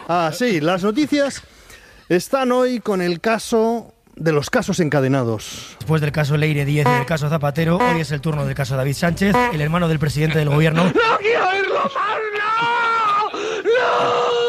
Ah, sí, las noticias están hoy con el caso de los casos encadenados. Después del caso Leire 10 y del caso Zapatero, hoy es el turno del caso David Sánchez, el hermano del presidente del gobierno. ¡No quiero oírlo más! ¡No! ¡No!